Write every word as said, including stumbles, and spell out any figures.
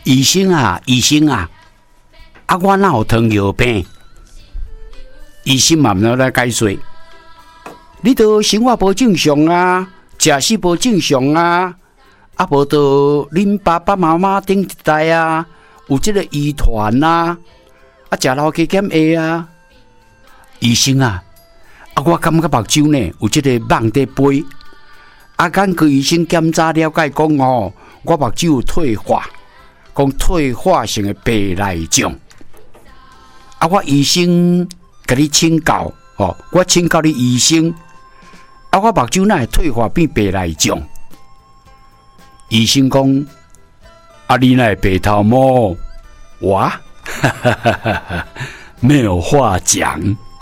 医生啊，医生啊，啊我哪有糖尿病？医生慢慢来解说，你都生活无正常啊，食食无正常啊，啊无都恁爸爸妈妈顶一代啊，有这个遗传啊，啊食老加减下啊。医生啊，啊我感觉目睭呢有这个网在飞，啊根据医生检查了解讲哦，我目睭有退化。讲退化性的白内障，啊！我医生甲你请教哦，我请教你医生，啊！我目睭哪会退化变白内障？医生讲，啊！你哪会白头毛？我，哈哈哈哈哈，没有话讲。